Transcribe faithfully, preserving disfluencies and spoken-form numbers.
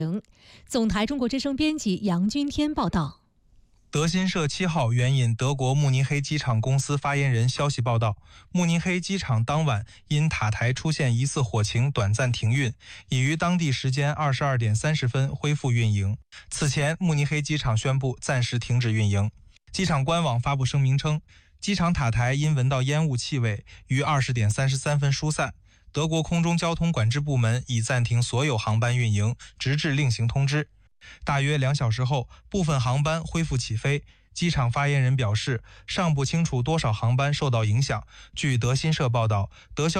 总台中国之声编辑杨君天报道。 德新社七号援引德国慕尼黑机场公司发言人消息报道，慕尼黑机场当晚因塔台出现疑似火情，短暂停运，已于当地时间二十二点三十分恢复运营。此前，慕尼黑机场宣布暂时停止运营。机场官网发布声明称，机场塔台因闻到烟雾气味，于二十点三十三分疏散。德国空中交通管制部门已暂停所有航班运营，直至另行通知。大约两小时后，部分航班恢复起飞。机场发言人表示，尚不清楚多少航班受到影响。据德新社报道，德消